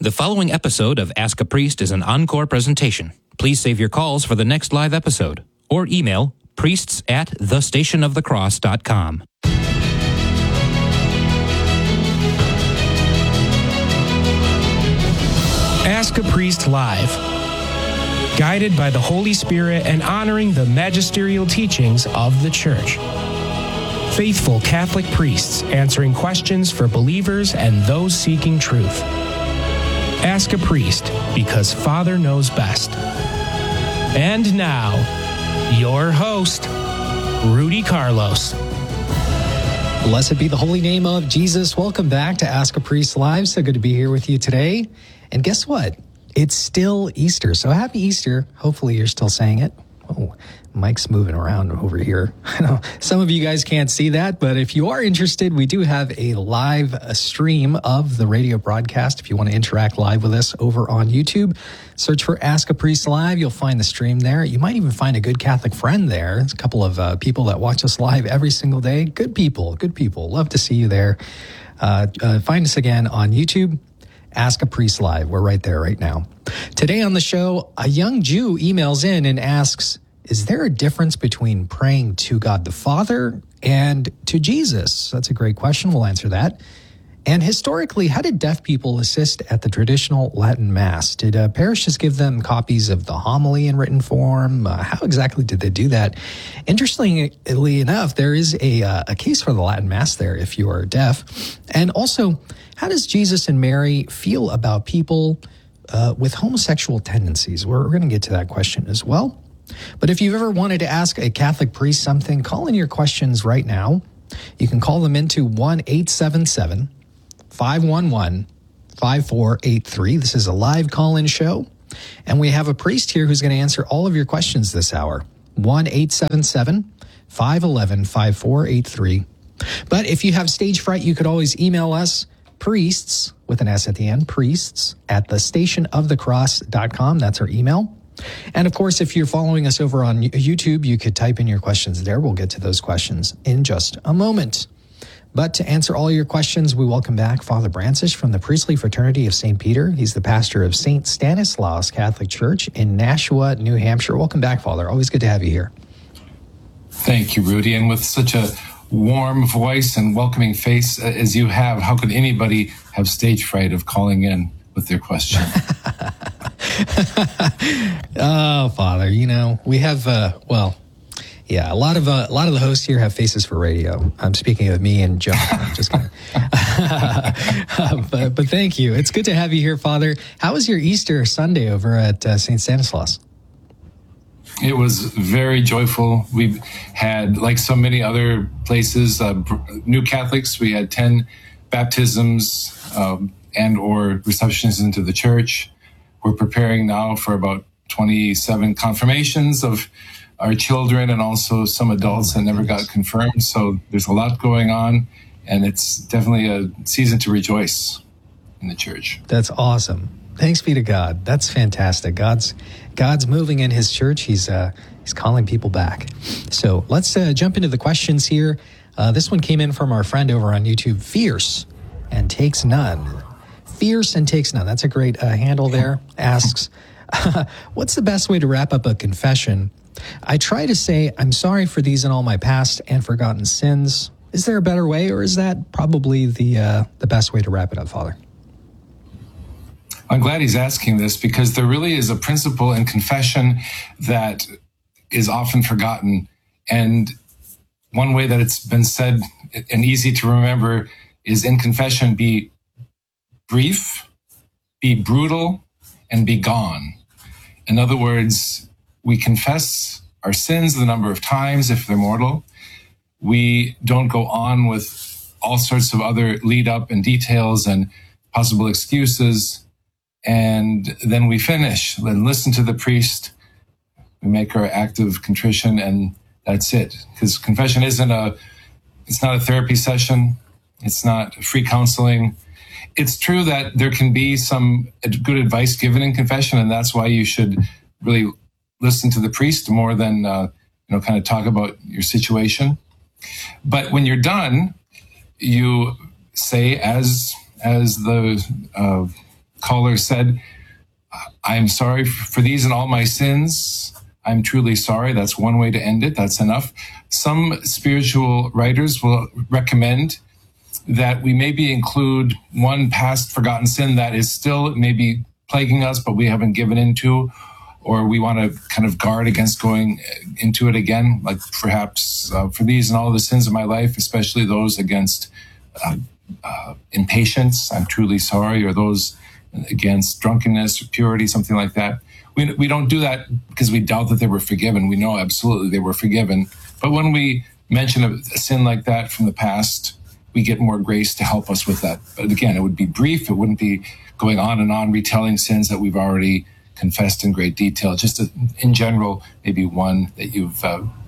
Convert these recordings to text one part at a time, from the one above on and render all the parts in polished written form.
The following episode of Ask a Priest is an encore presentation. Please save your calls for the next live episode or email priests@thestationofthecross.com. Ask a Priest Live. Guided by the Holy Spirit and honoring the magisterial teachings of the Church. Faithful Catholic priests answering questions for believers and those seeking truth. Ask a Priest, because Father knows best. And now, your host, Rudy Carlos. Blessed be the holy name of Jesus. Welcome back to Ask a Priest Live. So good to be here with you today. And guess what? It's still Easter. So happy Easter. Hopefully you're still saying it. Oh, Mike's moving around over here. I know some of you guys can't see that, but if you are interested, we do have a live stream of the radio broadcast. If you want to interact live with us over on YouTube, search for Ask a Priest Live. You'll find the stream there. You might even find a good Catholic friend there. There's a couple of people that watch us live every single day. Good people. Love to see you there. Find us again on YouTube. Ask a Priest Live. We're right there right now. Today on the show, a young Jew emails in and asks, is there a difference between praying to God the Father and to Jesus? That's a great question. We'll answer that. And historically, how did deaf people assist at the traditional Latin Mass? Did parishes give them copies of the homily in written form? How exactly did they do that? Interestingly enough, there is a case for the Latin Mass there if you are deaf. And also, how does Jesus and Mary feel about people with homosexual tendencies? We're going to get to that question as well. But if you've ever wanted to ask a Catholic priest something, call in your questions right now. You can call them into 1-877-511-5483. This is a live call-in show, and we have a priest here who's going to answer all of your questions this hour. 1-877-511-5483. But if you have stage fright, you could always email us, priests, with an S at the end, priests@thestationofthecross.com. That's our email. And of course, if you're following us over on YouTube, you could type in your questions there. We'll get to those questions in just a moment. But to answer all your questions, we welcome back Father Brancisz from the Priestly Fraternity of St. Peter. He's the pastor of St. Stanislaus Catholic Church in Nashua, New Hampshire. Welcome back, Father. Always good to have you here. Thank you, Rudy. And with such a warm voice and welcoming face as you have, how could anybody have stage fright of calling in with their question? Oh, Father, we have, a lot of the hosts here have faces for radio. I'm speaking of me and John. I'm just kidding. But thank you. It's good to have you here, Father. How was your Easter Sunday over at St. Stanislaus? It was very joyful. We had, like so many other places, new Catholics. We had 10 baptisms and or receptions into the church. We're preparing now for about 27 confirmations of our children and also some adults that never got confirmed. So there's a lot going on, and it's definitely a season to rejoice in the church. That's awesome. Thanks be to God. That's fantastic. God's moving in his church. He's calling people back. So let's jump into the questions here. This one came in from our friend over on YouTube, Fierce and Takes None. Fierce and Takes None. That's a great handle there. Asks, what's the best way to wrap up a confession? I try to say, I'm sorry for these and all my past and forgotten sins. Is there a better way, or is that probably the best way to wrap it up, Father? I'm glad he's asking this, because there really is a principle in confession that is often forgotten. And one way that it's been said and easy to remember is, in confession, be brief, be brutal, and be gone. In other words, we confess our sins the number of times if they're mortal. We don't go on with all sorts of other lead up and details and possible excuses. And then we finish and listen to the priest. We make our act of contrition, and that's it. Because confession it's not a therapy session. It's not free counseling. It's true that there can be some good advice given in confession, and that's why you should really listen to the priest more than kind of talk about your situation. But when you're done, you say, as the caller said, I am sorry for these and all my sins. I'm truly sorry. That's one way to end it. That's enough. Some spiritual writers will recommend that we maybe include one past forgotten sin that is still maybe plaguing us, but we haven't given into, or we want to kind of guard against going into it again, like perhaps for these and all the sins of my life, especially those against impatience, I'm truly sorry, or those against drunkenness or purity, something like that. We don't do that because we doubt that they were forgiven. We know absolutely they were forgiven. But when we mention a sin like that from the past, we get more grace to help us with that. But again, it would be brief. It wouldn't be going on and on retelling sins that we've already confessed in great detail. Just in general, maybe one that you've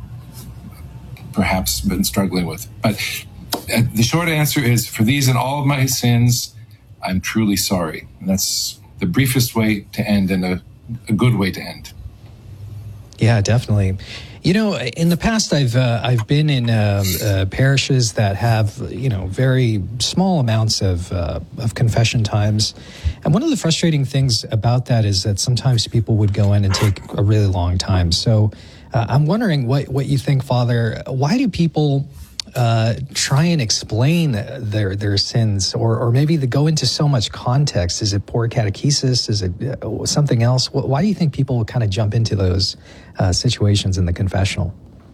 perhaps been struggling with. But the short answer is, for these and all of my sins, I'm truly sorry. And that's the briefest way to end, and a good way to end. Yeah, definitely. You know, in the past, I've been in parishes that have, very small amounts of confession times, and one of the frustrating things about that is that sometimes people would go in and take a really long time. So I'm wondering what you think, Father. Why do people try and explain their sins, or maybe they go into so much context? Is it poor catechesis? Is it something else? Why do you think people kind of jump into those situations in the confessional?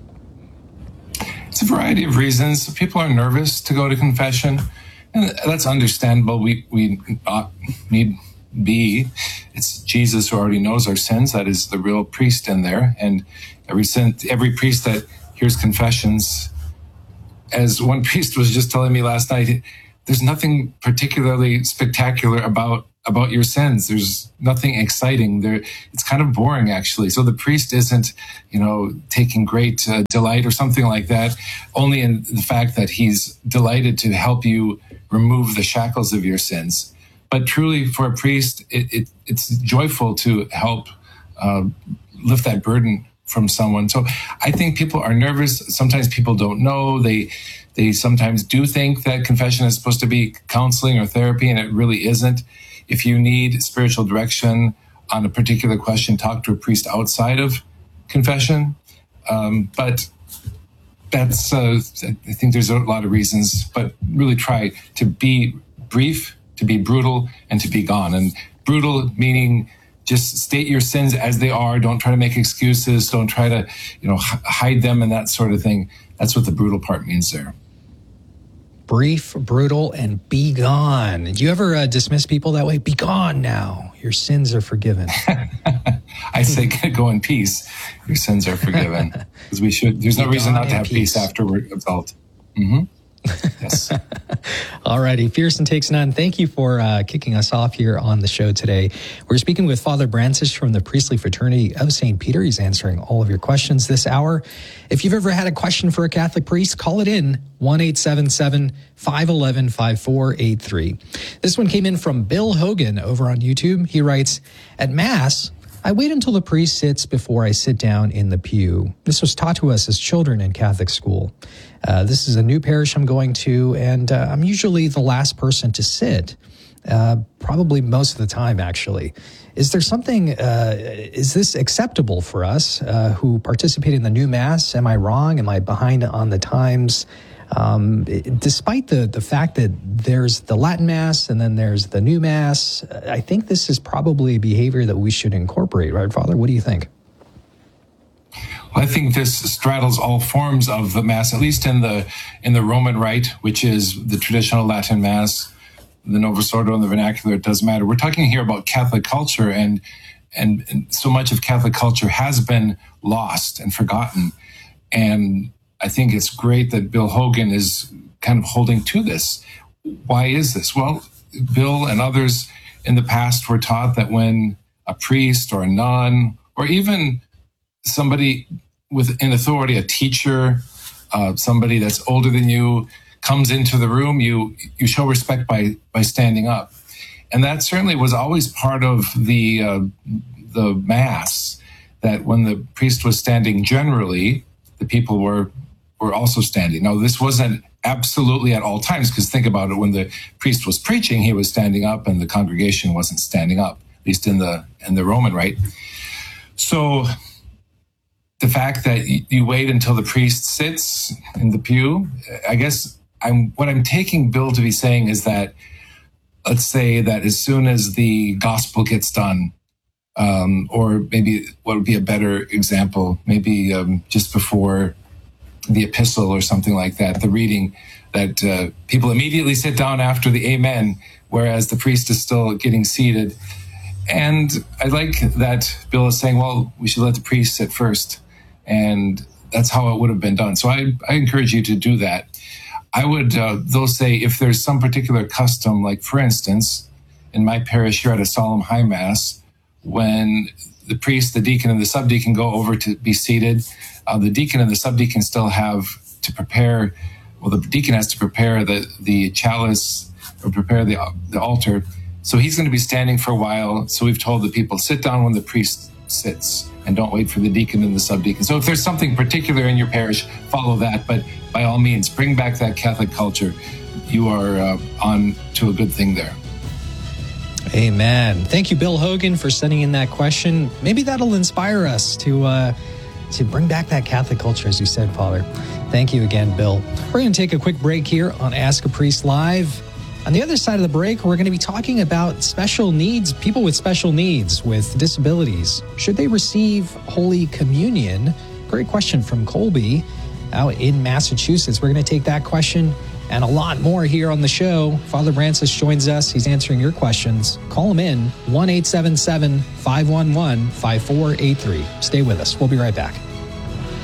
It's a variety of reasons. People are nervous to go to confession, and that's understandable. We need be. It's Jesus who already knows our sins. That is the real priest in there, and every priest that hears confessions, as one priest was just telling me last night, there's nothing particularly spectacular about your sins. There's nothing exciting there. It's kind of boring, actually. So the priest isn't, taking great delight or something like that, only in the fact that he's delighted to help you remove the shackles of your sins. But truly, for a priest, it's joyful to help lift that burden from someone. So I think people are nervous. Sometimes people don't know. They sometimes do think that confession is supposed to be counseling or therapy, and it really isn't. If you need spiritual direction on a particular question, talk to a priest outside of confession. But that's, I think there's a lot of reasons, but really try to be brief, to be brutal, and to be gone. And brutal meaning just state your sins as they are. Don't try to make excuses. Don't try to, hide them and that sort of thing. That's what the brutal part means there. Brief, brutal, and be gone. Did you ever dismiss people that way? Be gone now. Your sins are forgiven. I say go in peace. Your sins are forgiven. Because we should. There's no reason not to have peace after we're adult. Mm-hmm. Yes. All righty. Pearson Takes None. Thank you for kicking us off here on the show today. We're speaking with Father Brancis from the Priestly Fraternity of St. Peter. He's answering all of your questions this hour. If you've ever had a question for a Catholic priest, call it in, 1-877-511-5483. This one came in from Bill Hogan over on YouTube. He writes, at Mass, I wait until the priest sits before I sit down in the pew. This was taught to us as children in Catholic school. This is a new parish I'm going to, and I'm usually the last person to sit, probably most of the time, actually. Is there something, is this acceptable for us who participate in the new Mass? Am I wrong? Am I behind on the times? Despite the fact that there's the Latin Mass and then there's the new Mass, I think this is probably a behavior that we should incorporate, right, Father? What do you think? Well, I think this straddles all forms of the Mass, at least in the Roman Rite, which is the traditional Latin Mass, the Novus Ordo and the vernacular. It doesn't matter. We're talking here about Catholic culture, and so much of Catholic culture has been lost and forgotten. And I think it's great that Bill Hogan is kind of holding to this. Why is this? Well, Bill and others in the past were taught that when a priest or a nun, or even somebody with an authority, a teacher, somebody that's older than you, comes into the room, you show respect by standing up. And that certainly was always part of the Mass, that when the priest was standing generally, the people were also standing. Now, this wasn't absolutely at all times, because think about it, when the priest was preaching, he was standing up and the congregation wasn't standing up, at least in the Roman rite. So the fact that you wait until the priest sits in the pew, I guess what I'm taking Bill to be saying is that, let's say that as soon as the gospel gets done, or maybe what would be a better example, maybe just before the epistle or something like that, the reading, that people immediately sit down after the amen, whereas the priest is still getting seated. And I like that Bill is saying, well, we should let the priest sit first. And that's how it would have been done. So I encourage you to do that. I would, though, say if there's some particular custom, like for instance, in my parish here at a solemn high mass, when the priest, the deacon, and the subdeacon go over to be seated, the deacon and the subdeacon still have to prepare, well, the deacon has to prepare the chalice or prepare the altar. So he's going to be standing for a while. So we've told the people, sit down when the priest sits and don't wait for the deacon and the subdeacon. So if there's something particular in your parish, follow that. But by all means, bring back that Catholic culture. You are on to a good thing there. Amen. Thank you, Bill Hogan, for sending in that question. Maybe that'll inspire us to bring back that Catholic culture, as you said, Father. Thank you again, Bill. We're going to take a quick break here on Ask a Priest Live. On the other side of the break, we're going to be talking about special needs, people with special needs, with disabilities. Should they receive Holy Communion? Great question from Colby out in Massachusetts. We're going to take that question and a lot more here on the show. Father Brancis joins us. He's answering your questions. Call him in, 1-877-511-5483. Stay with us. We'll be right back.